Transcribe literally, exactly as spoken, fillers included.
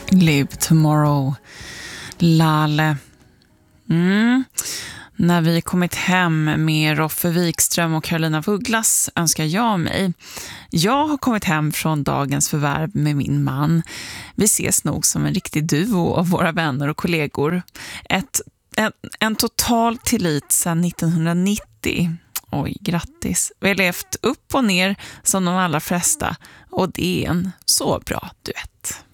Live tomorrow, Lale. Mm. När vi kommit hem med Roffe Wikström och Carolina Vugglas önskar jag mig. Jag har kommit hem från dagens förvärv med min man. Vi ses nog som en riktig duo av våra vänner och kollegor. Ett, en, en total tillit sedan nittonhundranittio. Oj, grattis. Vi har levt upp och ner som de allra flesta och det är en så bra duett.